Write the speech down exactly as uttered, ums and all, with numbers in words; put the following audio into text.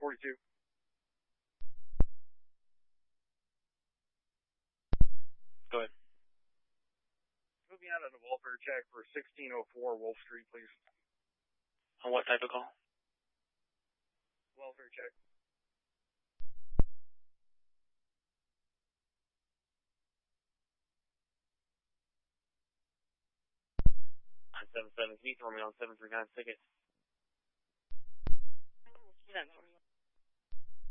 forty-two. Go ahead. Put me out on a welfare check for sixteen oh four Wolf Street, please. On what type of call? Welfare check. nine seven seven, can you throw me on seven three nine ticket? That's